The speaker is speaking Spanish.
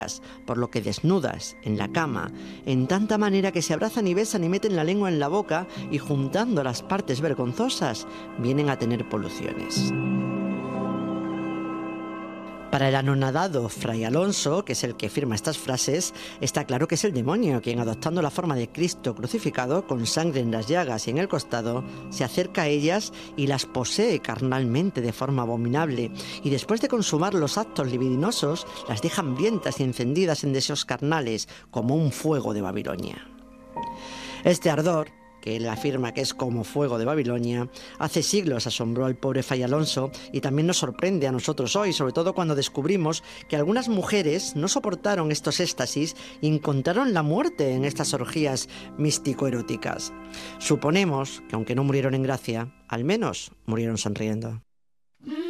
por lo que desnudas, en la cama, en tanta manera que se abrazan y besan y meten la lengua en la boca y juntando las partes vergonzosas, vienen a tener poluciones. Para el anonadado Fray Alonso, que es el que firma estas frases, está claro que es el demonio quien, adoptando la forma de Cristo crucificado, con sangre en las llagas y en el costado, se acerca a ellas y las posee carnalmente de forma abominable, y después de consumar los actos libidinosos, las deja hambrientas y encendidas en deseos carnales, como un fuego de Babilonia. Este ardor, que él afirma que es como fuego de Babilonia, hace siglos asombró al pobre Fray Alonso y también nos sorprende a nosotros hoy, sobre todo cuando descubrimos que algunas mujeres no soportaron estos éxtasis y encontraron la muerte en estas orgías místico-eróticas. Suponemos que aunque no murieron en gracia, al menos murieron sonriendo.